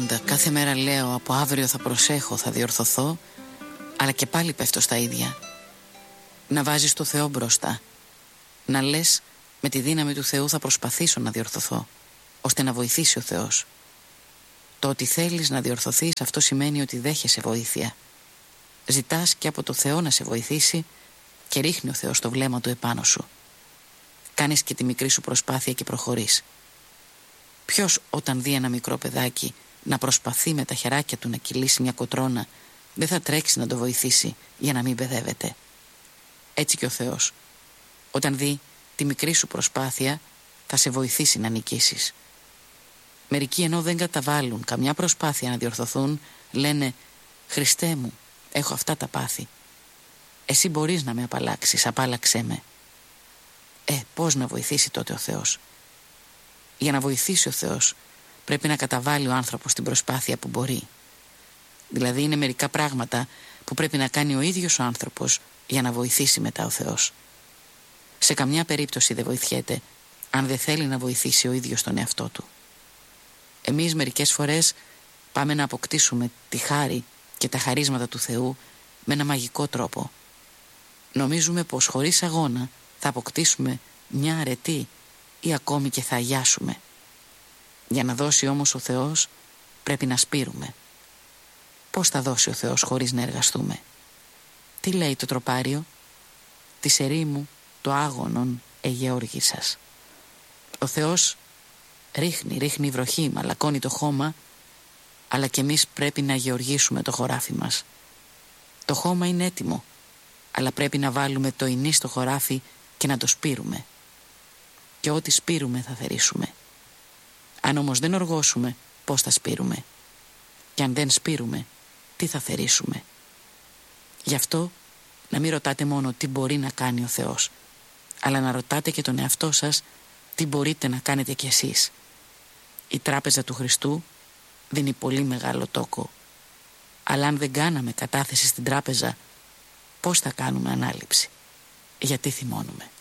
Κάθε μέρα λέω από αύριο θα προσέχω, θα διορθωθώ, αλλά και πάλι πέφτω στα ίδια. Να βάζεις το Θεό μπροστά. Να λες με τη δύναμη του Θεού θα προσπαθήσω να διορθωθώ, ώστε να βοηθήσει ο Θεός. Το ότι θέλεις να διορθωθείς, αυτό σημαίνει ότι δέχεσαι βοήθεια. Ζητάς και από το Θεό να σε βοηθήσει και ρίχνει ο Θεός το βλέμμα του επάνω σου. Κάνεις και τη μικρή σου προσπάθεια και προχωρείς. Ποιος όταν δει ένα μικρό παιδάκι να προσπαθεί με τα χεράκια του να κυλήσει μια κοτρώνα, δεν θα τρέξει να το βοηθήσει για να μην παιδεύεται? Έτσι και ο Θεός, όταν δει τη μικρή σου προσπάθεια, θα σε βοηθήσει να νικήσεις. Μερικοί ενώ δεν καταβάλουν καμιά προσπάθεια να διορθωθούν, λένε «Χριστέ μου, έχω αυτά τα πάθη. Εσύ μπορείς να με απαλλάξεις, απάλλαξέ με». Πώς να βοηθήσει τότε ο Θεός? Για να βοηθήσει ο Θεός πρέπει να καταβάλει ο άνθρωπος την προσπάθεια που μπορεί. Δηλαδή είναι μερικά πράγματα που πρέπει να κάνει ο ίδιος ο άνθρωπος για να βοηθήσει μετά ο Θεός. Σε καμιά περίπτωση δεν βοηθιέται αν δεν θέλει να βοηθήσει ο ίδιος τον εαυτό του. Εμείς μερικές φορές πάμε να αποκτήσουμε τη χάρη και τα χαρίσματα του Θεού με ένα μαγικό τρόπο. Νομίζουμε πως χωρίς αγώνα θα αποκτήσουμε μια αρετή ή ακόμη και θα αγιάσουμε. Για να δώσει όμως ο Θεός πρέπει να σπείρουμε. Πώς θα δώσει ο Θεός χωρίς να εργαστούμε? Τι λέει το τροπάριο? «Της ερήμου το άγωνον εγεώργησας». Ο Θεός ρίχνει βροχή, μαλακώνει το χώμα, αλλά και εμείς πρέπει να γεωργήσουμε το χωράφι μας. Το χώμα είναι έτοιμο, αλλά πρέπει να βάλουμε το ινί στο χωράφι και να το σπείρουμε. Και ό,τι σπείρουμε θα θερήσουμε. Αν όμως δεν οργώσουμε, πώς θα σπείρουμε? Και αν δεν σπείρουμε, τι θα θερήσουμε? Γι' αυτό να μην ρωτάτε μόνο τι μπορεί να κάνει ο Θεός, αλλά να ρωτάτε και τον εαυτό σας τι μπορείτε να κάνετε κι εσείς. Η τράπεζα του Χριστού δίνει πολύ μεγάλο τόκο, αλλά αν δεν κάναμε κατάθεση στην τράπεζα, πώς θα κάνουμε ανάληψη? Γιατί θυμώνουμε?